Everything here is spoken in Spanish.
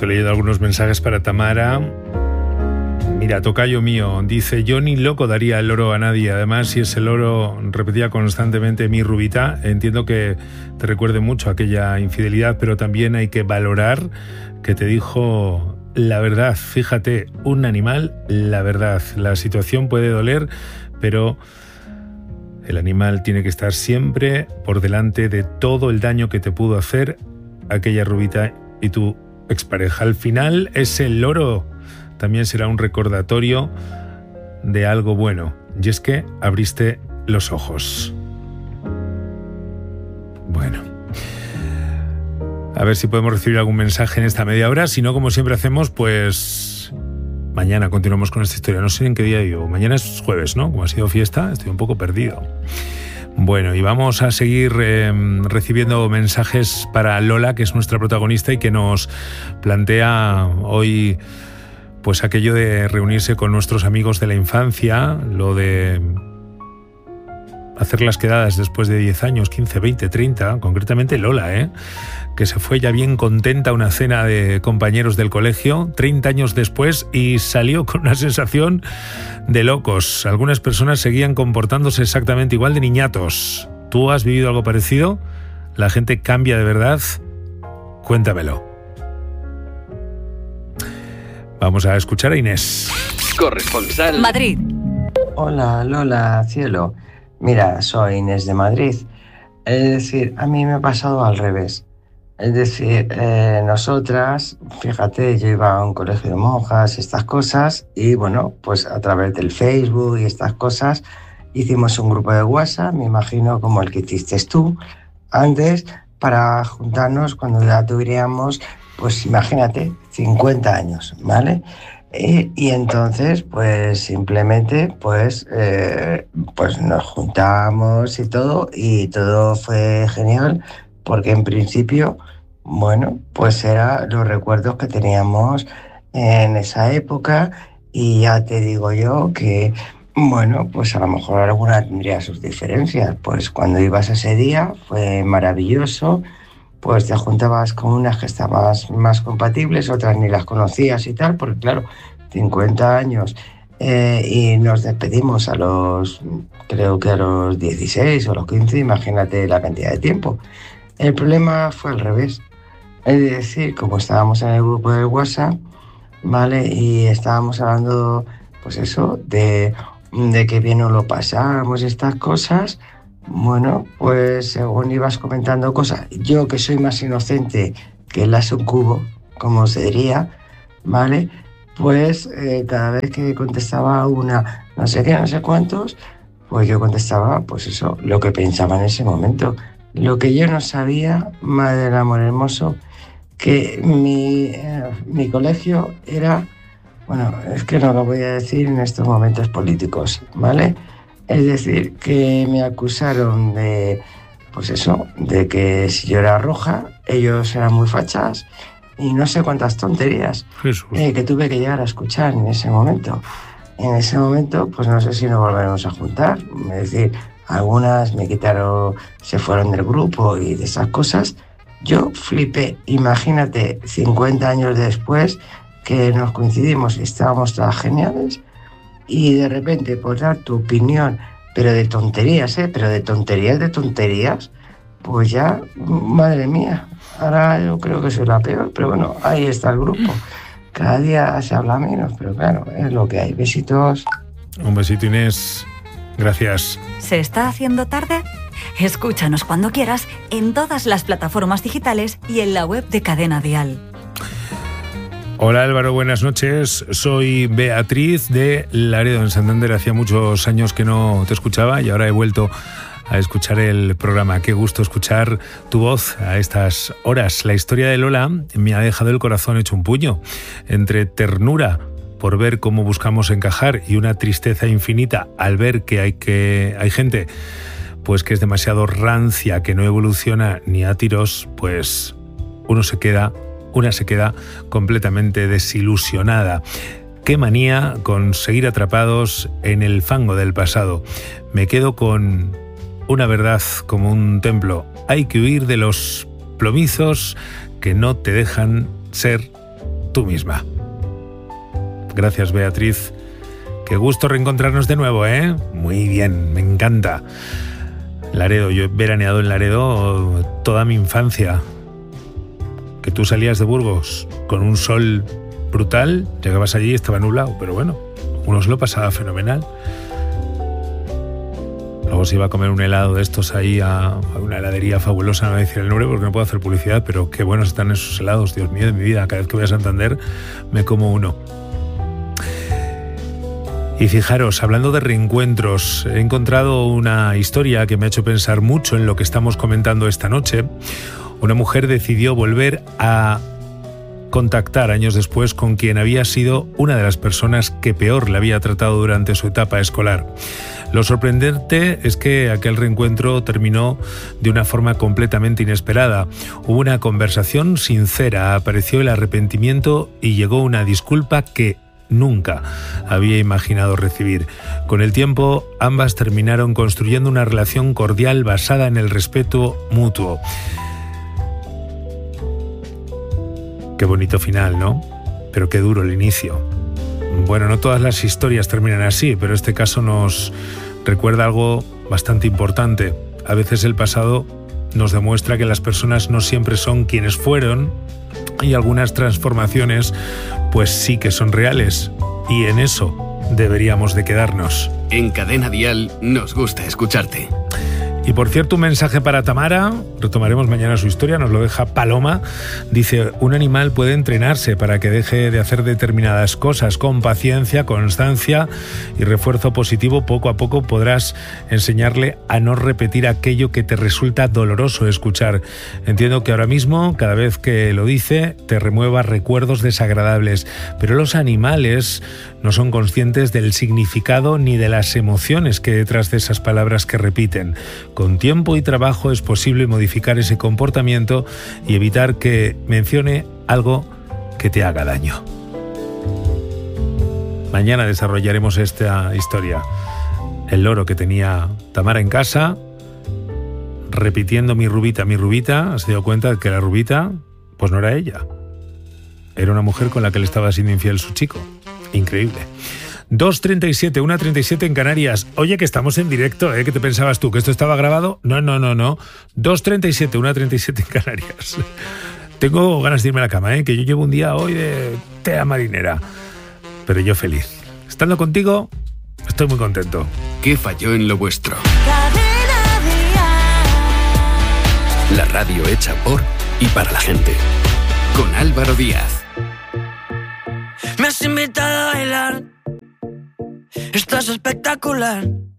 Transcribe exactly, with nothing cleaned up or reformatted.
Estoy leyendo algunos mensajes para Tamara. Mira, tocayo mío, dice: yo ni loco daría el oro a nadie. Además, si ese loro repetía constantemente mi rubita, entiendo que te recuerde mucho aquella infidelidad, pero también hay que valorar que te dijo la verdad. Fíjate, un animal, la verdad. La situación puede doler, pero el animal tiene que estar siempre por delante de todo el daño que te pudo hacer aquella rubita y tu expareja. Al final, ese loro también será un recordatorio de algo bueno, y es que abriste los ojos. Bueno, a ver si podemos recibir algún mensaje en esta media hora. Si no, como siempre hacemos, pues mañana continuamos con esta historia. No sé en qué día vivo. Mañana es jueves, ¿no? Como ha sido fiesta, estoy un poco perdido. Bueno, y vamos a seguir eh, recibiendo mensajes para Lola, que es nuestra protagonista y que nos plantea hoy pues aquello de reunirse con nuestros amigos de la infancia, lo de hacer las quedadas después de diez años, quince, veinte, treinta, concretamente Lola, ¿eh? que se fue ya bien contenta a una cena de compañeros del colegio, treinta años después, y salió con una sensación de locos. Algunas personas seguían comportándose exactamente igual de niñatos. ¿Tú has vivido algo parecido? ¿La gente cambia de verdad? Cuéntamelo. Vamos a escuchar a Inés. Corresponsal Madrid. Hola, Lola, cielo. Mira, soy Inés de Madrid. Es decir, a mí me ha pasado al revés. Es decir, eh, nosotras, fíjate, yo iba a un colegio de monjas, estas cosas, y bueno, pues a través del Facebook y estas cosas, hicimos un grupo de WhatsApp, me imagino como el que hiciste tú antes, para juntarnos cuando ya tuviéramos, pues imagínate, cincuenta años, ¿vale? Y, y entonces, pues simplemente, pues, eh, pues nos juntamos y todo, y todo fue genial, porque en principio, bueno, pues eran los recuerdos que teníamos en esa época, y ya te digo yo que, bueno, pues a lo mejor alguna tendría sus diferencias. Pues cuando ibas ese día fue maravilloso, pues te juntabas con unas que estabas más compatibles, otras ni las conocías y tal, porque claro, cincuenta años, eh, y nos despedimos a los, creo que a los dieciséis o los quince, imagínate la cantidad de tiempo. El problema fue al revés, es decir, como estábamos en el grupo de WhatsApp, ¿vale? Y estábamos hablando, pues eso, de, de que bien nos lo pasamos y estas cosas. Bueno, pues según ibas comentando cosas, yo que soy más inocente que el aso cubo, como se diría, ¿vale? Pues eh, cada vez que contestaba una no sé qué, no sé cuántos, pues yo contestaba, pues eso, lo que pensaba en ese momento. Lo que yo no sabía, madre del amor hermoso, que mi, eh, mi colegio era, bueno, es que no lo voy a decir en estos momentos políticos, ¿vale? Es decir, que me acusaron de, pues eso, de que si yo era roja, ellos eran muy fachas, y no sé cuántas tonterías eh, que tuve que llegar a escuchar en ese momento. En ese momento, pues no sé si nos volveremos a juntar. Es decir, algunas me quitaron, se fueron del grupo y de esas cosas. Yo flipé. Imagínate, cincuenta años después, que nos coincidimos y estábamos todas geniales, y de repente, por dar tu opinión, pero de tonterías, ¿eh? Pero de tonterías, de tonterías, pues ya, madre mía, ahora yo creo que soy la peor, pero bueno, ahí está el grupo. Cada día se habla menos, pero claro, es lo que hay. Besitos. Un besito, Inés. Gracias. ¿Se está haciendo tarde? Escúchanos cuando quieras en todas las plataformas digitales y en la web de Cadena Dial. Hola Álvaro, buenas noches. Soy Beatriz de Laredo, en Santander. Hacía muchos años que no te escuchaba y ahora he vuelto a escuchar el programa. Qué gusto escuchar tu voz a estas horas. La historia de Lola me ha dejado el corazón hecho un puño. Entre ternura por ver cómo buscamos encajar y una tristeza infinita al ver que hay, que, hay gente pues que es demasiado rancia, que no evoluciona ni a tiros, pues uno se queda... Una se queda completamente desilusionada. Qué manía con seguir atrapados en el fango del pasado. Me quedo con una verdad como un templo. Hay que huir de los plomizos que no te dejan ser tú misma. Gracias, Beatriz. Qué gusto reencontrarnos de nuevo, ¿eh? Muy bien, me encanta. Laredo, yo he veraneado en Laredo toda mi infancia. Que tú salías de Burgos con un sol brutal, llegabas allí y estaba nublado, pero bueno, uno se lo pasaba fenomenal. Luego se iba a comer un helado de estos ahí a, a una heladería fabulosa, no voy a decir el nombre porque no puedo hacer publicidad, pero qué buenos están esos helados, Dios mío de mi vida, cada vez que voy a Santander me como uno. Y fijaros, hablando de reencuentros, he encontrado una historia que me ha hecho pensar mucho en lo que estamos comentando esta noche. Una mujer decidió volver a contactar años después con quien había sido una de las personas que peor le había tratado durante su etapa escolar. Lo sorprendente es que aquel reencuentro terminó de una forma completamente inesperada. Hubo una conversación sincera, apareció el arrepentimiento y llegó una disculpa que nunca había imaginado recibir. Con el tiempo, ambas terminaron construyendo una relación cordial basada en el respeto mutuo. Qué bonito final, ¿no? Pero qué duro el inicio. Bueno, no todas las historias terminan así, pero este caso nos recuerda algo bastante importante. A veces el pasado nos demuestra que las personas no siempre son quienes fueron y algunas transformaciones pues sí que son reales y en eso deberíamos de quedarnos. En Cadena Dial nos gusta escucharte. Y por cierto, un mensaje para Tamara, retomaremos mañana su historia, nos lo deja Paloma. Dice, un animal puede entrenarse para que deje de hacer determinadas cosas. Con paciencia, constancia y refuerzo positivo, poco a poco podrás enseñarle a no repetir aquello que te resulta doloroso escuchar. Entiendo que ahora mismo, cada vez que lo dice, te remueva recuerdos desagradables, pero los animales no son conscientes del significado ni de las emociones que hay detrás de esas palabras que repiten. Con tiempo y trabajo es posible modificar ese comportamiento y evitar que mencione algo que te haga daño. Mañana desarrollaremos esta historia. El loro que tenía Tamara en casa, repitiendo mi rubita, mi rubita, se dio cuenta de que la rubita, pues no era ella. Era una mujer con la que le estaba siendo infiel su chico. Increíble. dos treinta y siete, una treinta y siete en Canarias. Oye, que estamos en directo, ¿eh? ¿Qué te pensabas tú? ¿Que esto estaba grabado? No, no, no, no. dos treinta y siete, una treinta y siete en Canarias. Tengo ganas de irme a la cama, ¿eh? Que yo llevo un día hoy de tea marinera. Pero yo feliz. Estando contigo, estoy muy contento. ¿Qué falló en lo vuestro? La radio hecha por y para la gente. Con Álvaro Díaz. Me has invitado a bailar, estás espectacular.